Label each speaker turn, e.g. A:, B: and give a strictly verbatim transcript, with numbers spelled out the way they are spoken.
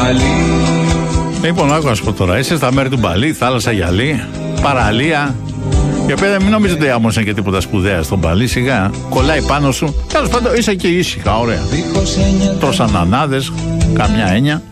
A: Μπαλί.
B: Λοιπόν, άκου να σου πω τώρα. Είσαι στα μέρη του Μπαλί, θάλασσα γυαλί, παραλία. Για πέρα, μην νομίζετε ότι άμμος είναι και τίποτα σπουδαία στον Μπαλί. Σιγά, κολλάει πάνω σου. Τέλος πάντων, είσαι και ήσυχα, ωραία. Τρως ανανάδες, καμιά έννοια.